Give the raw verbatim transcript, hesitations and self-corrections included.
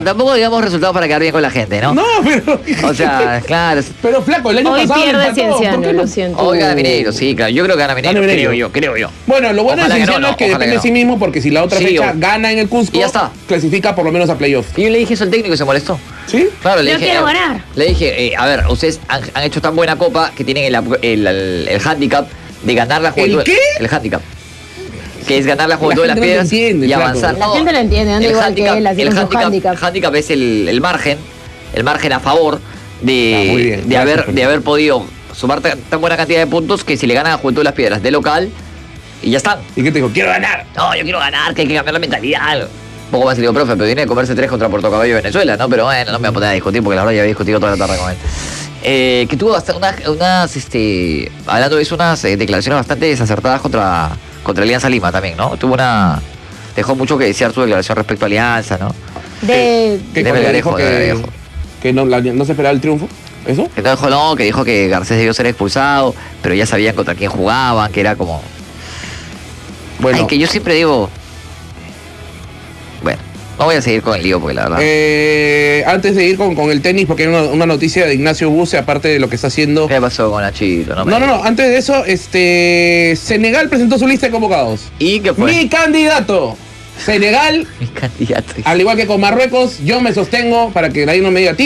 Tampoco digamos resultados para quedar bien con la gente, ¿no? No, pero... O sea, claro. Pero flaco, el año Hoy pasado pierde empató, Cienciano, ¿por qué lo no? siento. Hoy gana Mineiro, sí, claro. Yo creo que gana Mineiro, Gana Mineiro. creo yo, creo yo. Bueno, lo bueno Ojalá de que no, Cienciano no, es que ojalá depende que de no. sí mismo, porque si la otra Sí, fecha o- gana en el Cusco, y ya está. clasifica por lo menos a playoff. Y yo le dije eso al técnico y se molestó. ¿Sí? Claro, le Yo dije. quiero eh, ganar. Le dije, eh, a ver, ustedes han, han hecho tan buena copa que tienen el, el, el, el handicap de ganar la juventud. ¿El qué? El handicap. Que es ganar la juventud La de las gente no piedras te entiende, y flaco. avanzar. La gente lo entiende, anda el igual handicap- que él, haciendo el su handicap, handicap. handicap es el, el margen, el margen a favor de, Ah, muy bien, de, gracias, haber, Felipe. de haber podido sumar tan, tan buena cantidad de puntos que si le ganan a Juventud de las Piedras de local y ya están. ¿Y qué te dijo? Quiero ganar. No, yo quiero ganar, que hay que cambiar la mentalidad. Un poco más le digo, profe, pero viene a comerse tres contra Puerto Cabello y Venezuela, ¿no? Pero bueno, no me voy a poner a discutir porque la verdad ya había discutido toda la tarde con él. Eh, que tuvo bastante, unas, unas, este, hablando de eso, unas eh, declaraciones bastante desacertadas contra, contra Alianza Lima también, ¿no? Tuvo una... Dejó mucho que desear su declaración respecto a Alianza, ¿no? De... ¿Qué De cosa? Melgarejo, Dijo de que, Melgarejo. que no, la- no se esperaba el triunfo. ¿Eso? Que no dijo no, que dijo que Garcés debió ser expulsado, pero ya sabían contra quién jugaban, que era como... Bueno, Ay, que yo siempre digo... Bueno, no voy a seguir con el lío porque la verdad... eh, antes de ir con, con el tenis, porque hay una, una noticia de Ignacio Buse, aparte de lo que está haciendo. ¿Qué pasó con Nachito? No, me No, no, no, digas. antes de eso, este Senegal presentó su lista de convocados. ¿Y qué fue? Mi candidato, Senegal, Mi candidato. al igual que con Marruecos, yo me sostengo para que nadie no me diga,